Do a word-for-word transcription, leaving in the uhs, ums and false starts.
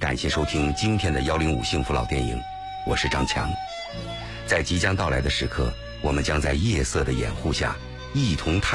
感谢收听今天的幺零五幸福老电影，我是张强。在即将到来的时刻，我们将在夜色的掩护下，一同探